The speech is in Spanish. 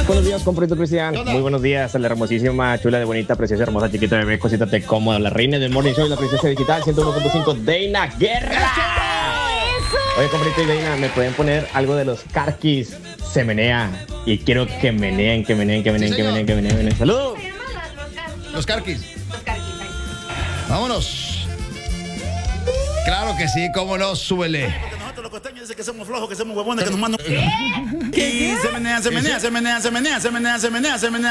Buenos días, compadrito Cristian. ¿Qué onda? Muy buenos días a la hermosísima, chula, de bonita, preciosa, hermosa, chiquita, bebé, cosita, te cómoda, la reina del Morning Show y la princesa digital, 101.5, Deina Guerra. Oye, compadrito y Deina, ¿me pueden poner algo de los Carquis? Se menea. Y quiero que meneen. ¡Saludos! Los Carquis. Los Carquis, ahí está. Vámonos. Claro que sí, cómo no, súbele. Porque nosotros los costeños dicen que somos flojos, que somos huevones, que nos mandan. ¿Qué? Y se menea.